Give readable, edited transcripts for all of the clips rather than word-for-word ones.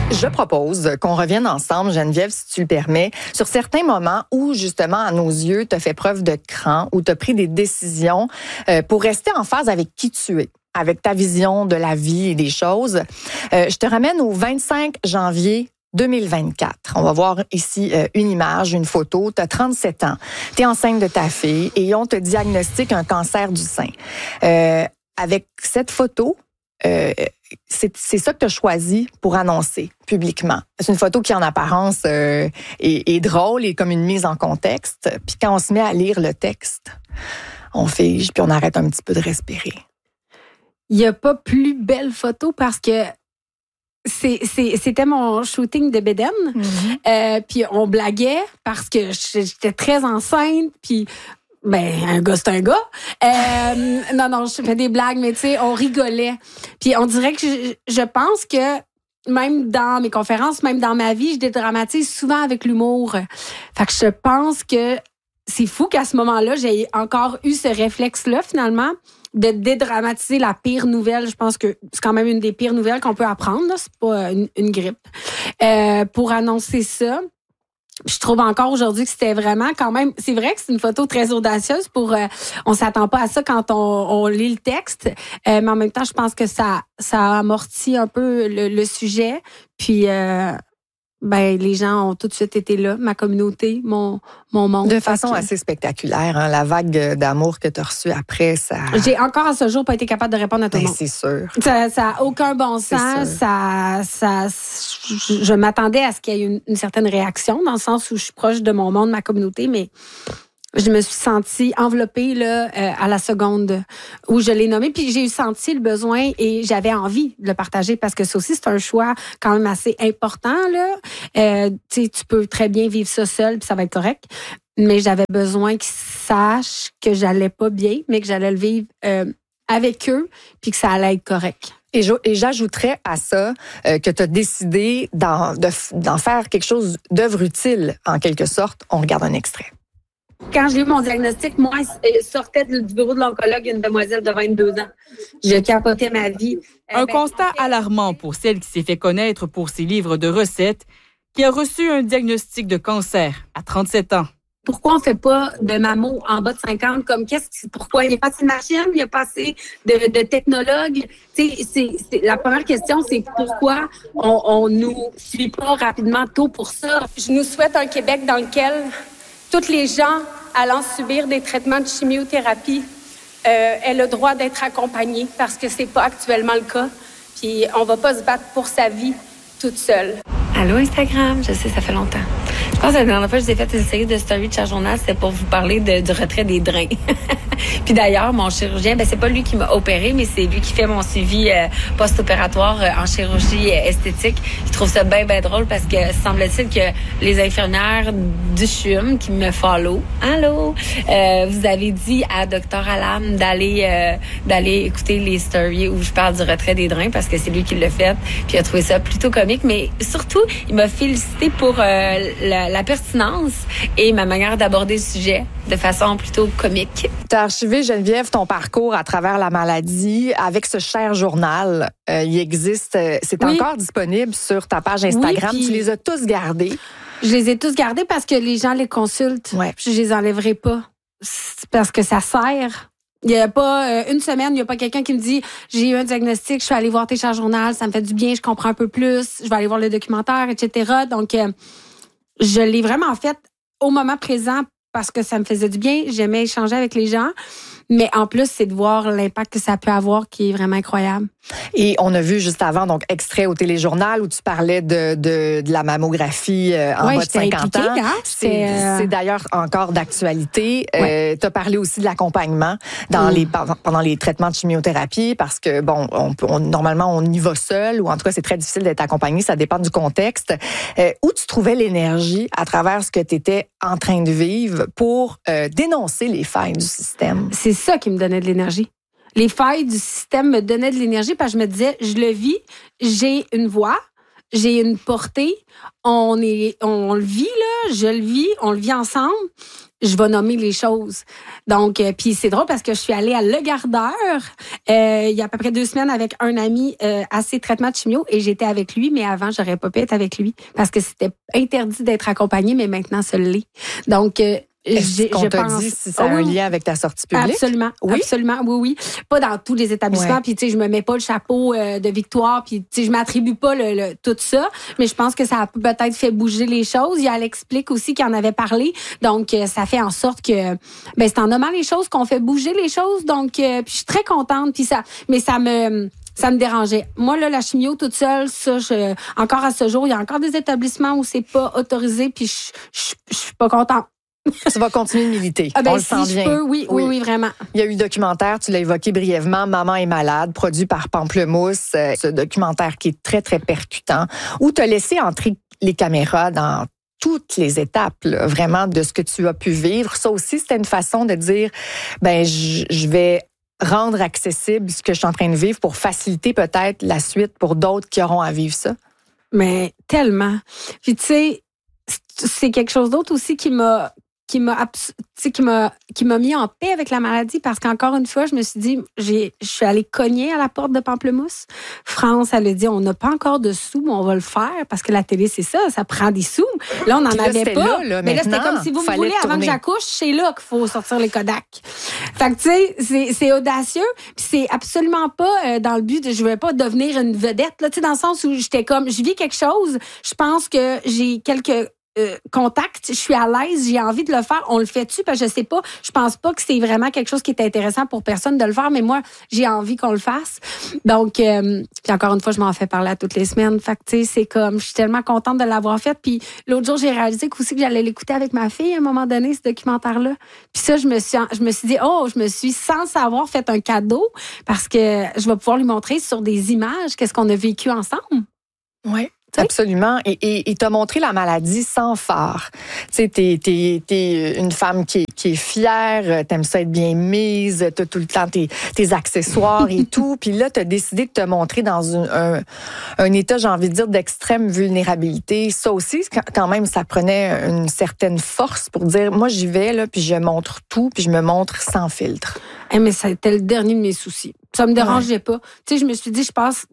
Je propose qu'on revienne ensemble, Geneviève, si tu le permets, sur certains moments où, justement, à nos yeux, tu as fait preuve de cran, où tu as pris des décisions pour rester en phase avec qui tu es, avec ta vision de la vie et des choses. Je te ramène au 25 janvier 2024. On va voir ici une image, une photo. Tu as 37 ans. Tu es enceinte de ta fille et on te diagnostique un cancer du sein. Avec cette photo, c'est ça que tu as choisi pour annoncer publiquement. C'est une photo qui, en apparence, est drôle et comme une mise en contexte. Puis quand on se met à lire le texte, on fige puis on arrête un petit peu de respirer. Il n'y a pas plus belle photo parce que c'était mon shooting de bédaine. Mm-hmm. Puis on blaguait parce que j'étais très enceinte. Puis un gars, c'est un gars. Non, je fais des blagues, mais tu sais, on rigolait. Puis on dirait que je pense que même dans mes conférences, même dans ma vie, je dédramatise souvent avec l'humour. Fait que je pense que c'est fou qu'à ce moment-là, j'ai encore eu ce réflexe-là, finalement, de dédramatiser la pire nouvelle. Je pense que c'est quand même une des pires nouvelles qu'on peut apprendre, là. C'est pas une grippe. Pour annoncer ça. Je trouve encore aujourd'hui que c'était vraiment quand même... C'est vrai que c'est une photo très audacieuse pour... on s'attend pas à ça quand on lit le texte. Mais en même temps, je pense que ça amortit un peu le sujet. Puis... les gens ont tout de suite été là, ma communauté, mon monde. De façon assez spectaculaire, hein, la vague d'amour que tu as reçue après, ça... J'ai encore à ce jour pas été capable de répondre à tout le monde. C'est sûr. Ça a aucun bon sens. Je m'attendais à ce qu'il y ait une certaine réaction, dans le sens où je suis proche de mon monde, ma communauté, mais... Je me suis sentie enveloppée là à la seconde où je l'ai nommé. Puis j'ai senti le besoin et j'avais envie de le partager parce que ça aussi, c'est un choix quand même assez important. Tu peux très bien vivre ça seul puis ça va être correct. Mais j'avais besoin qu'ils sachent que j'allais pas bien, mais que j'allais le vivre avec eux puis que ça allait être correct. Et j'ajouterais à ça que tu as décidé d'en faire quelque chose d'œuvre utile, en quelque sorte. On regarde un extrait. Quand j'ai eu mon diagnostic, moi, sortait du bureau de l'oncologue une demoiselle de 22 ans. Je capotais ma vie. Un constat alarmant pour celle qui s'est fait connaître pour ses livres de recettes, qui a reçu un diagnostic de cancer à 37 ans. Pourquoi on fait pas de mammo en bas de 50 comme pourquoi il n'y a pas assez de machines, il n'y a pas assez de technologues. La première question, c'est pourquoi on nous suit pas rapidement tôt pour ça. Je nous souhaite un Québec dans lequel toutes les gens allant subir des traitements de chimiothérapie aient le droit d'être accompagnés parce que c'est pas actuellement le cas. Puis on va pas se battre pour sa vie toute seule. Allô Instagram, je sais, ça fait longtemps. Je pense que la dernière fois que je vous ai fait une série de stories de Charles Journal, c'était pour vous parler du retrait des drains. Puis d'ailleurs, mon chirurgien, c'est pas lui qui m'a opéré, mais c'est lui qui fait mon suivi post-opératoire en chirurgie esthétique. Je trouve ça bien drôle parce que semble-t-il que les infirmières du CHUM qui me follow, allô, vous avez dit à Dr Alam d'aller écouter les stories où je parle du retrait des drains parce que c'est lui qui l'a fait. Puis il a trouvé ça plutôt comique, mais surtout, il m'a félicité pour la pertinence et ma manière d'aborder le sujet de façon plutôt comique. Tu as archivé, Geneviève, ton parcours à travers la maladie avec ce cher journal. Il existe, c'est encore disponible sur ta page Instagram. Oui, tu les as tous gardés. Je les ai tous gardés parce que les gens les consultent. Ouais. Je les enlèverai pas. C'est parce que ça sert. Il n'y a pas une semaine, il n'y a pas quelqu'un qui me dit « J'ai eu un diagnostic, je suis allée voir tes Charles Journal, ça me fait du bien, je comprends un peu plus, je vais aller voir le documentaire, etc. » Donc, je l'ai vraiment fait au moment présent parce que ça me faisait du bien. J'aimais échanger avec les gens. Mais en plus, c'est de voir l'impact que ça peut avoir qui est vraiment incroyable. Et on a vu juste avant, donc, extrait au téléjournal où tu parlais de la mammographie en bas de 50 ans. Hein? C'est d'ailleurs encore d'actualité. Tu as parlé aussi de l'accompagnement pendant les traitements de chimiothérapie parce que, normalement, on y va seul ou en tout cas, c'est très difficile d'être accompagné. Ça dépend du contexte. Où tu trouvais l'énergie à travers ce que tu étais en train de vivre pour dénoncer les failles du système? C'est ça qui me donnait de l'énergie. Les failles du système me donnaient de l'énergie parce que je me disais, je le vis, j'ai une voix, j'ai une portée, on le vit, là, je le vis, on le vit ensemble. je vais nommer les choses. Donc, puis c'est drôle parce que je suis allée à Le Gardeur il y a à peu près 2 semaines avec un ami à ses traitements de chimio et j'étais avec lui, mais avant, j'aurais pas pu être avec lui parce que c'était interdit d'être accompagné, mais maintenant, ça l'est. Donc, est-ce qu'on t'a dit si ça a un lien avec ta sortie publique? Absolument, oui? Absolument, oui. Pas dans tous les établissements, puis tu sais, je me mets pas le chapeau de victoire, puis tu sais, je m'attribue pas tout ça, mais je pense que ça a peut-être fait bouger les choses. Il y a Alex Plick aussi qui en avait parlé, donc ça fait en sorte que, ben c'est en nommant les choses qu'on fait bouger les choses, donc puis je suis très contente, puis ça me dérangeait. Moi, là, la chimio toute seule, ça, encore à ce jour, il y a encore des établissements où c'est pas autorisé, puis je suis pas contente. Tu vas continuer de militer. Ah ben, on le sent bien. Oui, vraiment. Il y a eu le documentaire, tu l'as évoqué brièvement, Maman est malade, produit par Pamplemousse. Ce documentaire qui est très, très percutant, où tu as laissé entrer les caméras dans toutes les étapes, là, vraiment, de ce que tu as pu vivre. Ça aussi, c'était une façon de dire, ben, je vais rendre accessible ce que je suis en train de vivre pour faciliter peut-être la suite pour d'autres qui auront à vivre ça. Mais tellement. Puis tu sais, c'est quelque chose d'autre aussi qui m'a mis en paix avec la maladie parce qu'encore une fois, je me suis dit, je suis allée cogner à la porte de Pamplemousse. France, elle a dit, on n'a pas encore de sous, mais on va le faire parce que la télé, c'est ça prend des sous. Là, on n'en avait pas. Mais là, c'était comme si vous me voulez avant que j'accouche, c'est là qu'il faut sortir les Kodak. Fait que, tu sais, c'est audacieux. Puis c'est absolument pas dans le but de, je veux pas devenir une vedette, là, tu sais, dans le sens où j'étais comme, je vis quelque chose, je pense que j'ai quelques contact, je suis à l'aise, j'ai envie de le faire, on le fait-tu? Parce que je sais pas, je pense pas que c'est vraiment quelque chose qui est intéressant pour personne de le faire, mais moi, j'ai envie qu'on le fasse. Donc, puis encore une fois, je m'en fais parler à toutes les semaines. Fait que, tu sais, c'est comme, je suis tellement contente de l'avoir fait. Puis l'autre jour, j'ai réalisé aussi que j'allais l'écouter avec ma fille à un moment donné, ce documentaire-là. Puis ça, je me suis dit, je me suis sans savoir fait un cadeau parce que je vais pouvoir lui montrer sur des images qu'est-ce qu'on a vécu ensemble. Oui. Absolument. Et t'as montré la maladie sans phare. Tu sais, t'es une femme qui est fière, t'aimes ça être bien mise, t'as tout le temps tes accessoires et tout. Puis là, t'as décidé de te montrer dans un état, j'ai envie de dire, d'extrême vulnérabilité. Ça aussi, quand même, ça prenait une certaine force pour dire, moi, j'y vais, là, puis je montre tout, puis je me montre sans filtre. Mais ça a été le dernier de mes soucis. Ça me dérangeait pas. Tu sais, je me suis dit, je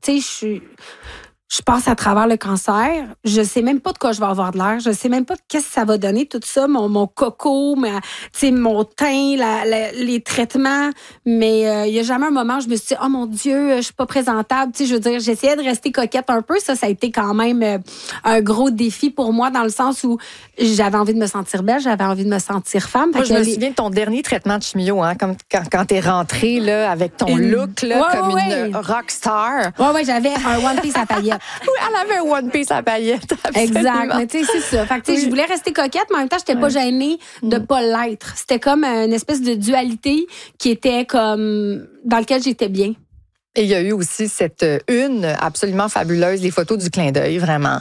passe à travers le cancer. Je sais même pas de quoi je vais avoir de l'air. Je sais même pas qu'est-ce que ça va donner, tout ça, mon coco, mon teint, les traitements. Mais il y a jamais un moment où je me suis dit, oh mon Dieu, je suis pas présentable. Tu sais, je veux dire, j'essayais de rester coquette un peu. Ça a été quand même un gros défi pour moi dans le sens où j'avais envie de me sentir belle, j'avais envie de me sentir femme. Moi, je me souviens de ton dernier traitement de chimio, hein, comme quand t'es rentrée là avec ton look là, comme une rock star. Ouais, j'avais un one piece à paillettes. Oui, elle avait un one piece à paillettes. Absolument. Exact. Mais tu sais, c'est ça. Fait que tu sais, je voulais rester coquette, mais en même temps, j'étais pas gênée de pas l'être. C'était comme une espèce de dualité qui était comme dans lequel j'étais bien. Et il y a eu aussi cette une absolument fabuleuse, les photos du clin d'œil, vraiment.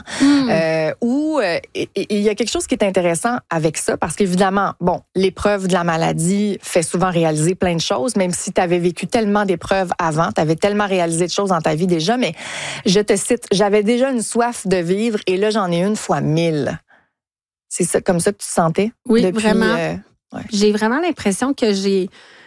Où il y a quelque chose qui est intéressant avec ça, parce qu'évidemment, bon, l'épreuve de la maladie fait souvent réaliser plein de choses, même si tu avais vécu tellement d'épreuves avant, tu avais tellement réalisé de choses dans ta vie déjà, mais je te cite, j'avais déjà une soif de vivre et là, j'en ai une fois 1000. C'est ça, comme ça que tu te sentais? Oui, depuis, vraiment. J'ai vraiment l'impression que j'ai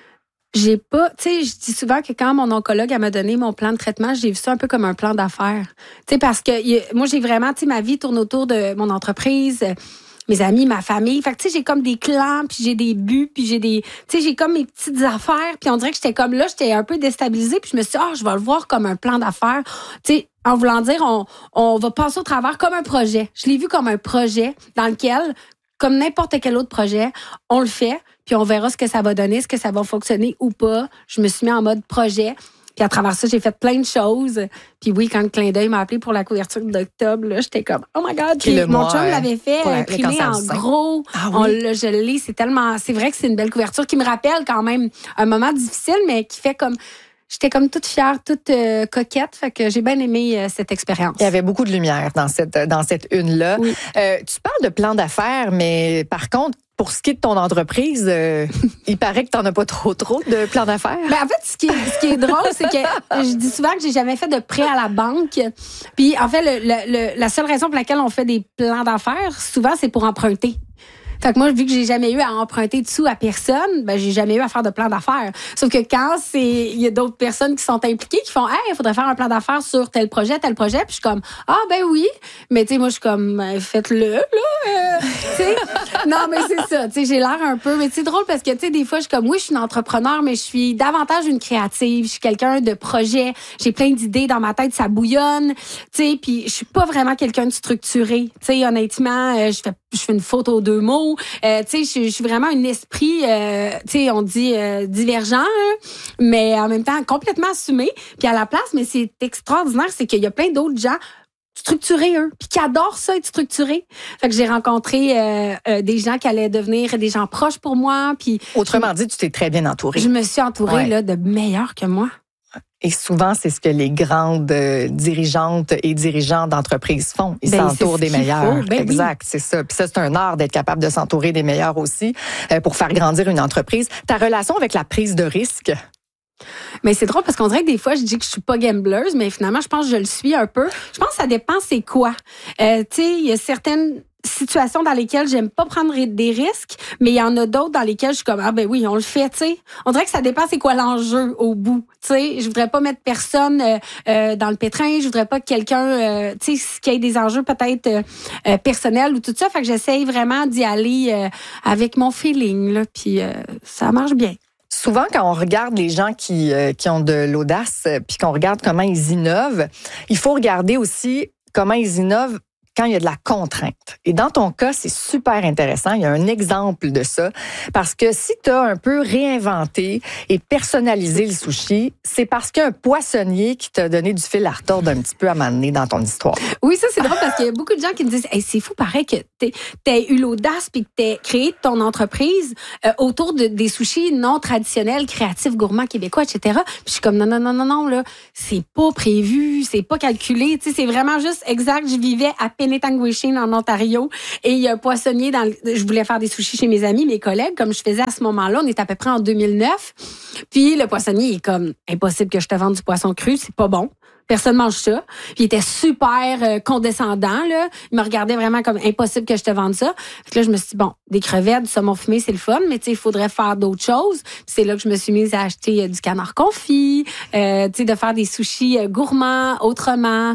pas, tu sais, je dis souvent que quand mon oncologue m'a donné mon plan de traitement, j'ai vu ça un peu comme un plan d'affaires. Tu sais, parce que moi, j'ai vraiment, tu sais, ma vie tourne autour de mon entreprise, mes amis, ma famille. Fait que, tu sais, j'ai comme des clans, puis j'ai des buts, puis j'ai j'ai comme mes petites affaires, puis on dirait que j'étais comme là, j'étais un peu déstabilisée, puis je me suis dit, je vais le voir comme un plan d'affaires. Tu sais, en voulant dire, on va passer au travers comme un projet. Je l'ai vu comme un projet dans lequel, comme n'importe quel autre projet, on le fait, puis on verra ce que ça va donner, ce que ça va fonctionner ou pas. Je me suis mis en mode projet. Puis à travers ça, j'ai fait plein de choses. Puis oui, quand le clin d'œil m'a appelé pour la couverture d'octobre, là, j'étais comme, oh my God. Puis mon chum l'avait fait, imprimé en gros. Ah oui? Je le lis, c'est vrai que c'est une belle couverture qui me rappelle quand même un moment difficile, mais qui fait comme... J'étais comme toute fière, toute coquette, fait que j'ai bien aimé cette expérience. Il y avait beaucoup de lumière dans cette une-là. Oui. Tu parles de plan d'affaires, mais par contre, pour ce qui est de ton entreprise, il paraît que tu n'en as pas trop de plans d'affaires. Ben en fait, ce qui est drôle, c'est que je dis souvent que j'ai jamais fait de prêt à la banque. Puis en fait, la seule raison pour laquelle on fait des plans d'affaires, souvent, c'est pour emprunter. Fait que moi, vu que j'ai jamais eu à emprunter de sous à personne, ben j'ai jamais eu à faire de plan d'affaires. Sauf que quand il y a d'autres personnes qui sont impliquées, qui font, hey, il faudrait faire un plan d'affaires sur tel projet, puis je suis comme, ah ben oui, mais tu sais, moi je suis comme, faites-le là, tu sais. Non, mais c'est ça, tu sais, j'ai l'air un peu, mais c'est drôle parce que tu sais, des fois je suis comme, oui, je suis une entrepreneur, mais je suis davantage une créative, je suis quelqu'un de projet, j'ai plein d'idées dans ma tête, ça bouillonne, tu sais, puis je suis pas vraiment quelqu'un de structuré, tu sais, honnêtement, je fais une faute aux 2 mots. Tu sais, je suis vraiment un esprit, tu sais, on dit divergent, hein, mais en même temps complètement assumé. Puis à la place, mais c'est extraordinaire, c'est qu'il y a plein d'autres gens structurés, eux, puis qui adorent ça, être structurés. Fait que j'ai rencontré des gens qui allaient devenir des gens proches pour moi. Puis autrement dit, tu t'es très bien entourée. Je me suis entourée là, de meilleurs que moi. Et souvent, c'est ce que les grandes dirigeantes et dirigeants d'entreprises font. Ils s'entourent des meilleurs. Exact, oui. C'est ça. Puis ça, c'est un art d'être capable de s'entourer des meilleurs aussi pour faire grandir une entreprise. Ta relation avec la prise de risque? Mais c'est drôle parce qu'on dirait que des fois, je dis que je suis pas gambleuse, mais finalement, je pense que je le suis un peu. Je pense que ça dépend c'est quoi. Tu sais, il y a certaines situations dans lesquelles j'aime pas prendre des risques, mais il y en a d'autres dans lesquelles je suis comme, ah ben oui, on le fait, tu sais. On dirait que ça dépend c'est quoi l'enjeu au bout, tu sais. Je voudrais pas mettre personne dans le pétrin, je voudrais pas que quelqu'un, tu sais, qu'il y ait des enjeux peut-être personnels ou tout ça, fait que j'essaye vraiment d'y aller avec mon feeling, là, puis ça marche bien. Souvent, quand on regarde les gens qui ont de l'audace, puis qu'on regarde comment ils innovent, il faut regarder aussi comment ils innovent quand il y a de la contrainte. Et dans ton cas, c'est super intéressant. Il y a un exemple de ça. Parce que si tu as un peu réinventé et personnalisé le sushi, c'est parce qu'il y a un poissonnier qui t'a donné du fil à retordre un petit peu à m'amener dans ton histoire. Oui, ça, c'est drôle parce qu'il y a beaucoup de gens qui me disent hey, c'est fou, pareil, que t'aies eu l'audace puis que t'aies créé ton entreprise autour des sushis non traditionnels, créatifs, gourmands, québécois, etc. Puis je suis comme non, là, c'est pas prévu, c'est pas calculé. Tu sais, c'est vraiment juste exact. Je vivais à Penetanguishene en Ontario et il y a un poissonnier je voulais faire des sushis chez mes amis, mes collègues, comme je faisais à ce moment-là. On est à peu près en 2009. Puis le poissonnier est comme impossible que je te vende du poisson cru, c'est pas bon. Personne mange ça. Puis il était super condescendant, là. Il me regardait vraiment comme impossible que je te vende ça. Fait que là, je me suis dit, bon, des crevettes, du saumon fumé, c'est le fun, mais tu sais, il faudrait faire d'autres choses. Puis c'est là que je me suis mise à acheter du canard confit, tu sais, de faire des sushis gourmands, autrement.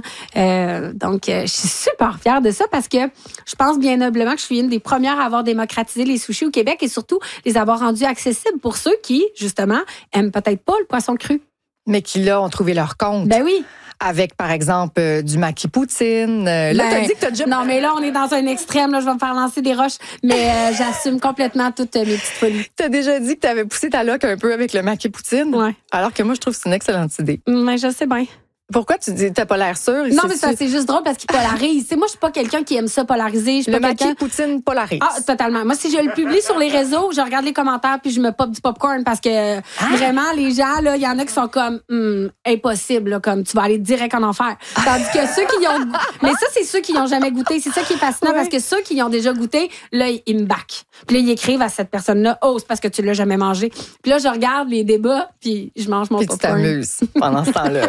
Donc, je suis super fière de ça parce que je pense bien noblement que je suis une des premières à avoir démocratisé les sushis au Québec et surtout les avoir rendus accessibles pour ceux qui, justement, aiment peut-être pas le poisson cru. Mais qui, là, ont trouvé leur compte. Ben oui. Avec, par exemple, du maki poutine. Là, t'as dit que t'as déjà... Non, mais là, on est dans un extrême. Là, je vais me faire lancer des roches. Mais j'assume complètement toutes mes petites folies. T'as déjà dit que t'avais poussé ta loque un peu avec le maki poutine? Ouais. Alors que moi, je trouve que c'est une excellente idée. Mais je sais bien. Pourquoi tu dis t'as pas l'air sûr? Non, mais c'est juste drôle parce qu'il polarise. Moi, je suis pas quelqu'un qui aime ça polariser. Le maki poutine polarise. Ah, totalement. Moi, si je le publie sur les réseaux, je regarde les commentaires puis je me pop du popcorn parce que vraiment, les gens, là, il y en a qui sont comme impossible, là, comme tu vas aller direct en enfer. Tandis que ceux qui y ont... Mais ça, c'est ceux qui y ont jamais goûté. C'est ça qui est fascinant parce que ceux qui y ont déjà goûté, là, ils me backent. Puis là, ils écrivent à cette personne-là, oh, c'est parce que tu l'as jamais mangé. Puis là, je regarde les débats puis je mange mon popcorn. Puis tu t'amuses pendant ce temps-là.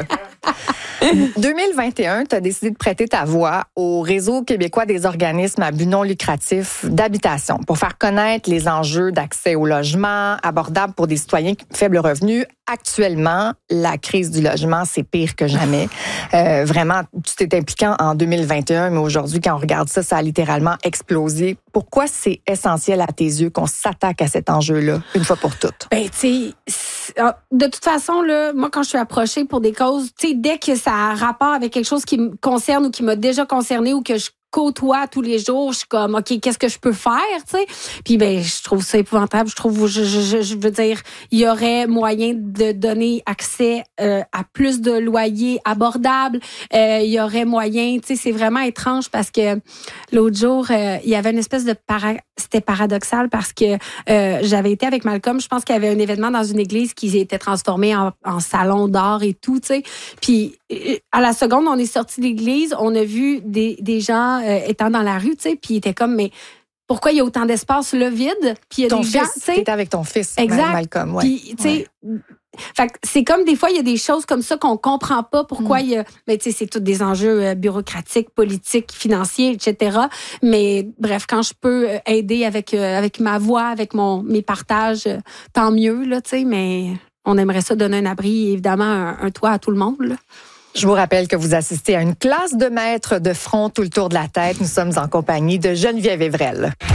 2021, tu as décidé de prêter ta voix au Réseau québécois des organismes à but non lucratif d'habitation pour faire connaître les enjeux d'accès au logement abordable pour des citoyens faibles revenus. Actuellement, la crise du logement, c'est pire que jamais. Vraiment, tu t'es impliquant en 2021, mais aujourd'hui, quand on regarde ça, ça a littéralement explosé. Pourquoi c'est essentiel à tes yeux qu'on s'attaque à cet enjeu-là une fois pour toutes? Ben, tu sais, de toute façon, là, moi, quand je suis approchée pour des causes, tu sais, dès que ça a rapport avec quelque chose qui me concerne ou qui m'a déjà concerné ou que je côtoie tous les jours, je suis comme OK, qu'est-ce que je peux faire, tu sais? Puis ben je trouve ça épouvantable, je veux dire, il y aurait moyen de donner accès à plus de loyers abordables, il y aurait moyen, tu sais, c'est vraiment étrange parce que l'autre jour, il y avait une espèce de c'était paradoxal parce que j'avais été avec Malcolm, je pense qu'il y avait un événement dans une église qui était transformé en salon d'art et tout, tu sais. Puis à la seconde, on est sorti de l'église, on a vu des gens étant dans la rue, tu sais, puis il était comme, mais pourquoi il y a autant d'espace là vide? Puis il y a ton des fils, gens, tu sais. T'étais avec ton fils, exact. Malcolm, ouais. Puis, tu sais, Fait que c'est comme des fois, il y a des choses comme ça qu'on comprend pas pourquoi il y a. Mais tu sais, c'est tous des enjeux bureaucratiques, politiques, financiers, etc. Mais bref, quand je peux aider avec ma voix, avec mes partages, tant mieux, là, tu sais, mais on aimerait ça donner un abri, évidemment, un toit à tout le monde, là. Je vous rappelle que vous assistez à une classe de maîtres de front tout le tour de la tête. Nous sommes en compagnie de Geneviève Evrel.